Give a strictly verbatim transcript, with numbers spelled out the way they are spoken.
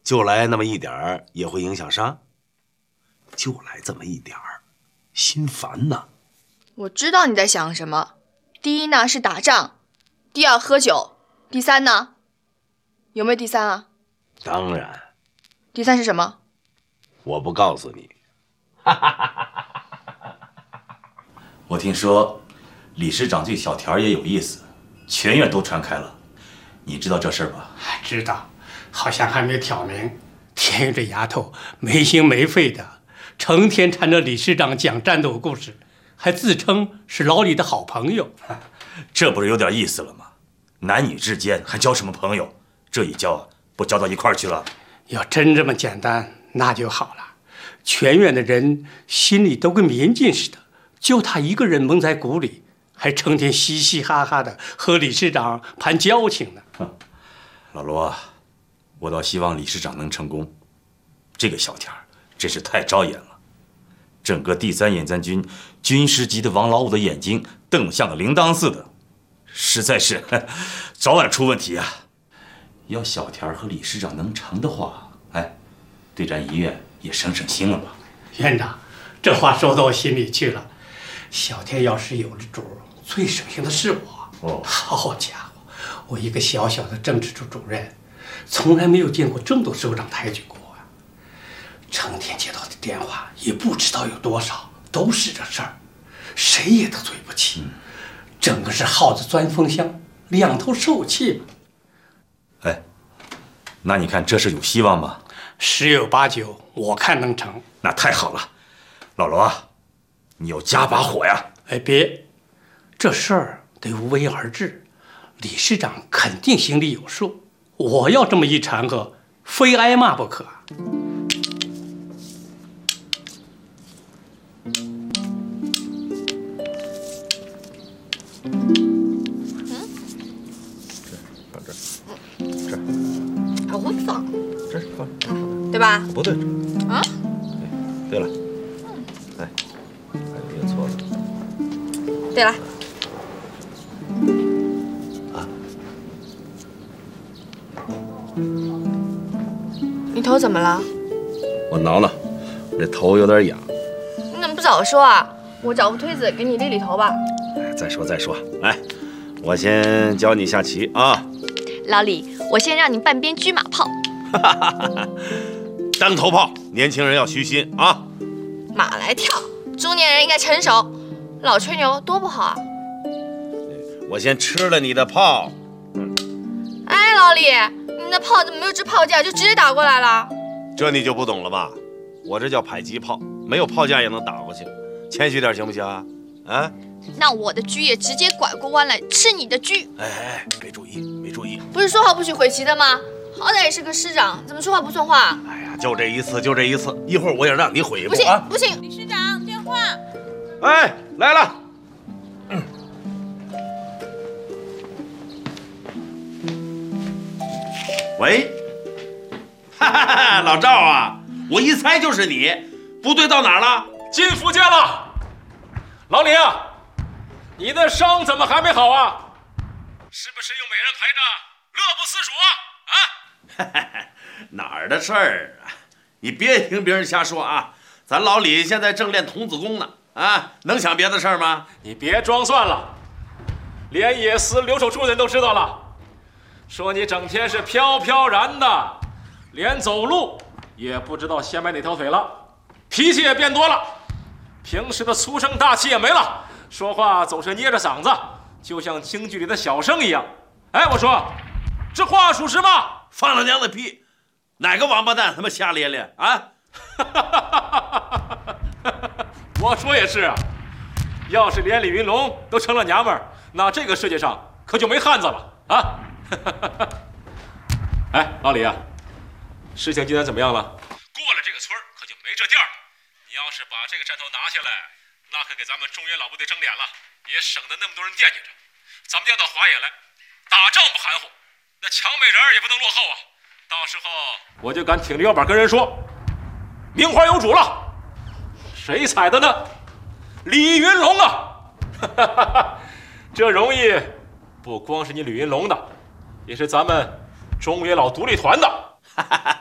就来那么一点儿，也会影响啥？就来这么一点儿，心烦呐。 我知道你在想什么。第一呢是打仗，第二喝酒，第三呢？有没有第三啊？ 当然。 第三是什么？ 我不告诉你。 我听说理事长对小田也有意思，全院都传开了。你知道这事儿吧？ 知道，好像还没挑明。田玉这丫头没心没肺的，成天缠着理事长讲战斗故事，还自称是老李的好朋友。 这不是有点意思了吗？男女之间还交什么朋友？这一交啊，不交到一块儿去了？ 要真这么简单，那就好了。全院的人心里都跟明镜似的，就他一个人蒙在鼓里，还成天嘻嘻哈哈的和理事长谈交情呢。 老罗，我倒希望理事长能成功。这个小田真是太招眼了，整个第三野战军军师级的王老五的眼睛瞪得像个铃铛似的，实在是早晚出问题啊！要小田和理事长能成的话，哎，对咱医院也省省心了吧？ 院长，这话说到我心里去了。小田要是有了主，最省心的是我。 哦， 好家伙，我一个小小的政治处主任，从来没有见过这么多首长抬举过啊！成天接到的电话也不知道有多少，都是这事儿，谁也得罪不起，嗯、整个是耗子钻风箱，两头受气嘛。 哎，那你看这事有希望吗？ 十有八九，我看能成。 那太好了，老罗啊，你要加把火呀！ 哎，别，这事儿得无为而治，理事长肯定心里有数。我要这么一掺和，非挨骂不可。 对吧？ 不对， 啊？ 对了，哎，还有一个错了。 对了， 啊？ 你头怎么了？ 我挠挠，我这头有点痒。 你怎么不早说啊？我找副推子给你理理头吧。 哎，再说再说，来，我先教你下棋啊。 老李，我先让你半边车马炮。 当头炮，年轻人要虚心啊！ 马来跳，中年人应该成熟，老吹牛多不好啊！ 我先吃了你的炮。 哎，老李，你的炮怎么没有支炮架就直接打过来了？ 这你就不懂了吧？我这叫迫击炮，没有炮架也能打过去，谦虚点行不行啊？啊？ 那我的车也直接拐过弯来吃你的车。 哎哎，没注意，没注意。 不是说好不许回旗的吗？好歹也是个师长，怎么说话不算话？ 哎呀，就这一次，就这一次，一会儿我也让你悔一步啊！不行，不行！ 理事长电话。 哎，来了。嗯。喂，哈哈哈，老赵啊，我一猜就是你。部队到哪儿了？ 进福建了。老李啊，你的伤怎么还没好啊？是不是又每人陪着乐不思蜀啊？啊？ 哪儿的事儿啊！你别听别人瞎说啊！咱老李现在正练童子功呢，啊，能想别的事儿吗？ 你别装蒜了，连野司留守处人都知道了，说你整天是飘飘然的，连走路也不知道先迈哪条腿了，脾气也变多了，平时的粗声大气也没了，说话总是捏着嗓子，就像京剧里的小生一样。哎，我说，这话属实吗？ 放了娘的屁！哪个王八蛋他妈瞎咧咧啊？ 我说也是啊，要是连李云龙都成了娘们儿，那这个世界上可就没汉子了啊！哎，老李啊，事情今天怎么样了？过了这个村可就没这店了。你要是把这个站头拿下来，那可给咱们中原老部队争脸了，也省得那么多人惦记着。咱们要到华野来，打仗不含糊。那抢美人也不能落后啊！到时候我就敢挺着腰板跟人说，名花有主了。谁踩的呢？李云龙啊！这荣誉不光是你李云龙的，也是咱们中原老独立团的。